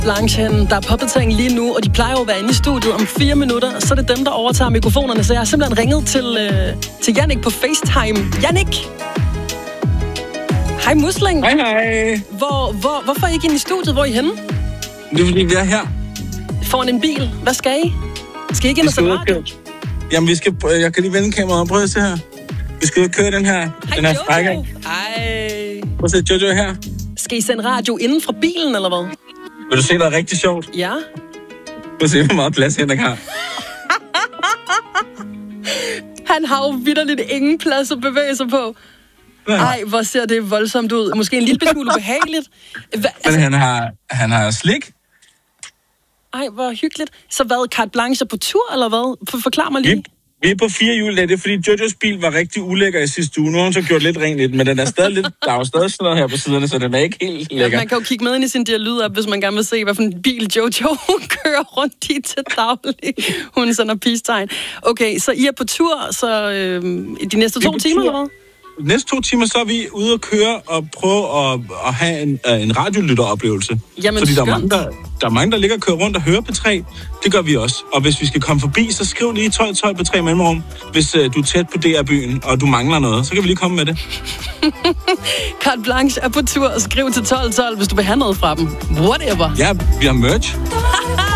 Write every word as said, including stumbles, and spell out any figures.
Blanche hen. Der er påbetaling lige nu, og de plejer jo at være inde i studiet om fire minutter. Så er det dem, der overtager mikrofonerne. Så jeg har simpelthen ringet til, øh, til Jannik på FaceTime. Jannik! Hej Musling. Hej hej. Hvor, hvor, hvorfor er I ikke inde i studiet? Hvor er I henne? Det er fordi, vi er her. Foran en bil. Hvad skal I? Skal I ikke ind og se radio? Jamen, vi skal, jeg kan lige vende kameraet og prøve at se her. Vi skal køre den her, Hej, den her frække. Ej. Prøv at se Jojo her. Skal I sende radio inden fra bilen, eller hvad? Vil du se noget rigtig sjovt? Ja. Prøv at se, hvor meget plads Henrik har. Han har jo vitterligt ingen plads at bevæge sig på. Ej, hvor ser det voldsomt ud. Måske en lille smule ubehageligt. Hva, altså... Men han har, han har slik. Ej, hvor hyggeligt. Så hvad, carte blanche på tur, eller hvad? For, forklar mig lige. Vi, vi er på fire hjul, det er fordi Jojos bil var rigtig ulækker i sidste uge. Nu har hun så gjort lidt rent i den, men den er stadig lidt, der er jo stadig sådan noget her på siderne, så den er ikke helt lækker. Ja, man kan jo kigge med ind i sin dialyd-app, hvis man gerne vil se, hvad for en bil Jojo kører rundt i til daglig. Hun sender peace-tegn. Okay, så I er på tur, så øh, de næste to timer, eller hvad? Næste to timer, så er vi ude at køre og prøve at, at have en, en radiolytteroplevelse. Jamen, fordi der er, skønt. mange, der, der er mange, der ligger og kører rundt og hører P tre. Det gør vi også. Og hvis vi skal komme forbi, så skriv lige tolv tolv P tre mellemrum. Hvis uh, du er tæt på D R-byen, og du mangler noget, så kan vi lige komme med det. Carte blanche er på tur, og skriv til tolv tolv, hvis du vil have noget fra dem. Whatever. Ja, vi har merch.